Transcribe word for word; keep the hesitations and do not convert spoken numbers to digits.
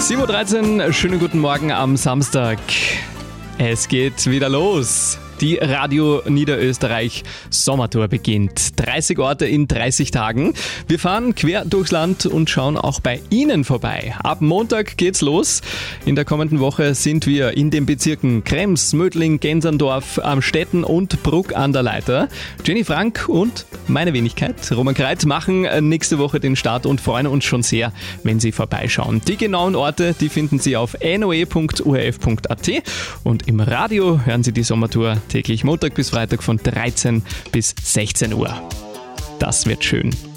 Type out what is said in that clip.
sieben Uhr dreizehn, schönen guten Morgen am Samstag. Es geht wieder los. Die Radio Niederösterreich Sommertour beginnt. dreißig Orte in dreißig Tagen. Wir fahren quer durchs Land und schauen auch bei Ihnen vorbei. Ab Montag geht's los. In der kommenden Woche sind wir in den Bezirken Krems, Mödling, Genserndorf, Amstetten und Bruck an der Leiter. Jenny Frank und meine Wenigkeit, Roman Kreit, machen nächste Woche den Start und freuen uns schon sehr, wenn Sie vorbeischauen. Die genauen Orte, die finden Sie auf n o e punkt u r f punkt a t und im Radio hören Sie die Sommertour täglich Montag bis Freitag von dreizehn bis sechzehn Uhr. Das wird schön.